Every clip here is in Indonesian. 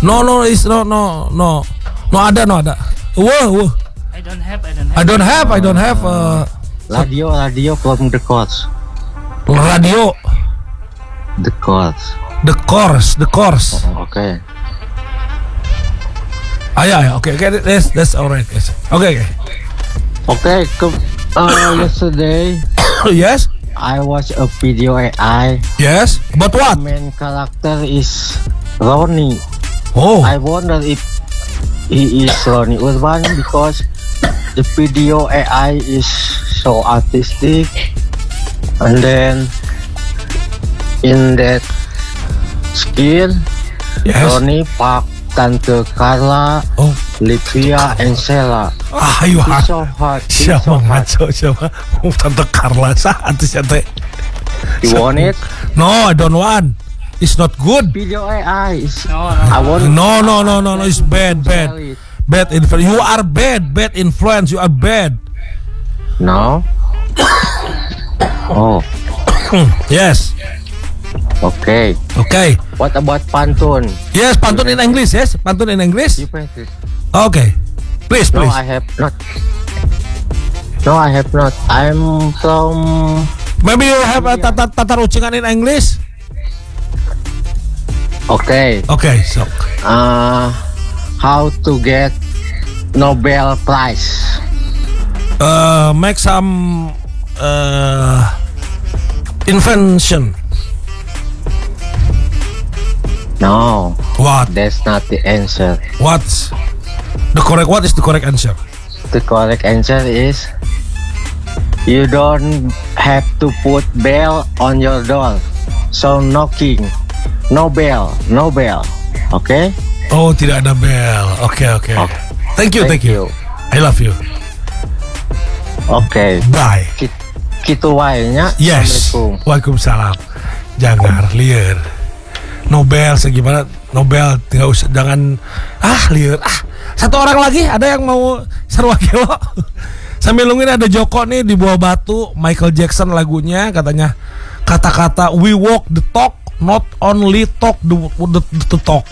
No, it's no. No ada. Whoa. I don't have. Radio from the course. Radio. The course. The course. Okay. Yeah. Okay. That's alright. Yes. Okay. Yesterday. Yes. I watched a video AI. Yes. About what? The main character is Ronnie. Oh. I wonder if he is Ronnie Urban because the video AI is so artistic, and then in that skill, Yes. Ronnie Park, Tante Carla, Livia, and Sheila. Ayo. It's so hard. Siapa ngaco siapa? Tante Carla teh. You want it? No, I don't want. It's not good. Video AI is. No. I want. No. It's bad. Bad influence. You are bad. Bad influence. You are bad. No. Oh. Yes. Okay. What about pantun? Yes, pantun in English. Yes, pantun in English. You practice. Okay. Please. No, I have not. I'm from. Maybe you have a tatar ucingan in English. Okay. So. How to get Nobel Prize? Make some invention. No. What? That's not the answer. What is the correct answer? The correct answer is you don't have to put bell on your door. So knocking. No bell. Okay? Oh, tidak ada bell. Okay. Thank you. I love you. Okay. Bye. Kitu wae nya. Yes. Waalaikumsalam. Jangan liar. Nobel segimana? Nobel tidak usah, jangan liar. Satu orang lagi ada yang mau Sarwakilo. Sambil nungguin ada Joko nih di bawah batu, Michael Jackson lagunya katanya kata-kata we walk the talk, not only talk the talk.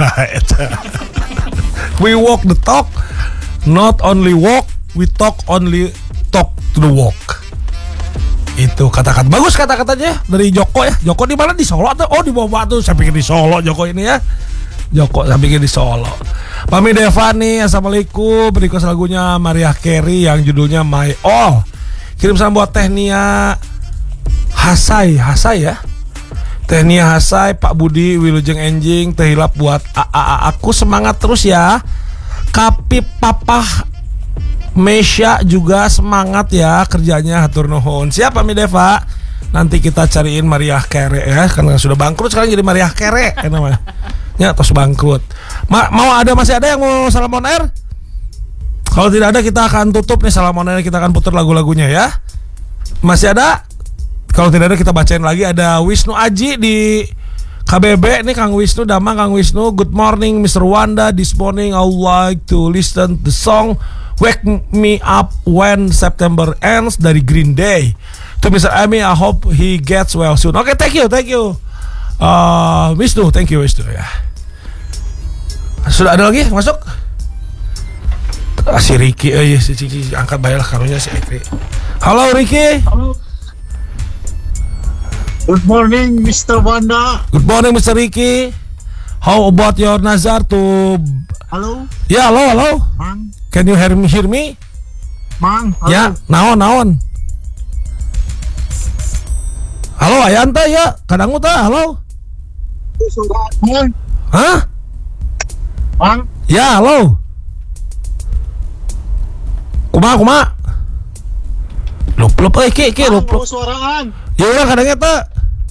We walk the talk, not only walk, we talk only talk to the walk. Itu kata-kata bagus kata-katanya dari Joko ya. Joko di mana? Di Solo atau di bawah batu? Saya pikir di Solo Joko ini ya. Joko saya pikir di Solo. Mami Devani, assalamualaikum. Berikut lagunya Mariah Carey yang judulnya My All. Kirim salam buat Tehnia Hasai ya. Tehnia Hasai, Pak Budi, Wilujeng Enjing, Teh Hilap buat aku semangat terus ya. Kapip Papa Mesya juga semangat ya kerjanya, hatur nuhun. Siapa Mi Deva? Nanti kita cariin Mariah Carey ya, karena sudah bangkrut sekarang jadi Mariah Carey namanya. Ya, tos bangkrut. Masih ada yang mau salam on air? Kalau tidak ada kita akan tutup nih salam on air, kita akan putar lagu-lagunya ya. Masih ada? Kalau tidak ada kita bacain lagi. Ada Wisnu Aji di KBB nih, Kang Wisnu, Damang Kang Wisnu. Good morning Mr. Wanda. This morning I would like to listen the song Wake Me Up When September Ends dari Green Day. To Mr. Amy, I hope he gets well soon. Oke, thank you. Wisnu, thank you Wisnu ya. Sudah ada lagi masuk? Si Ricky, si angkat bayar karunya si Ricky. Halo Ricky. Halo. Good morning Mr. Wanda. Good morning Mr. Ricky. How about your nazar to? Halo. Ya, halo. Mang. Can you hear me? Mang. Halo. Ya, naon. Halo Ayanta ya, kadang ta, halo. Mang. Hah? Mang. Ya, halo. Kuma. Lup ki lup. Suaraan. Ya udah kadangnya ta.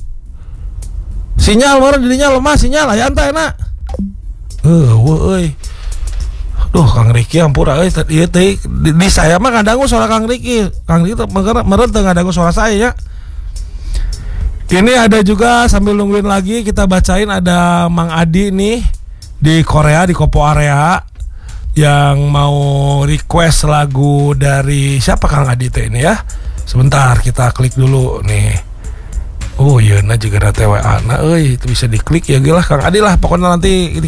Sinyal meureun didinya lemah sinyal, Ayanta enak. Euy. Duh, Kang Riki ampura euy ieu teh di saya mah ngadangu suara Kang Riki. Kang Riki meureun teu ngadangu suara saya ya. Ini ada juga sambil nungguin lagi kita bacain ada Mang Adi nih di Korea di Kopo area yang mau request lagu dari siapa Kang Adi teh ini ya. Sebentar kita klik dulu nih. Oh iya, nah juga ada TWA, nah, itu bisa diklik ya, gila Kang Adi lah, pokoknya nanti